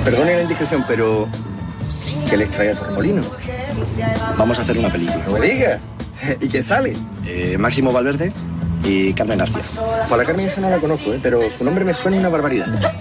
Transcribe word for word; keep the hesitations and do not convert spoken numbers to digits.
Perdone la indiscreción, pero ¿qué les trae a Torremolinos? Vamos a hacer una película. No me diga. ¿Y quién sale? Eh, Máximo Valverde y Carmen García. Pues la Carmen esa no la conozco, ¿eh? Pero su nombre me suena una barbaridad.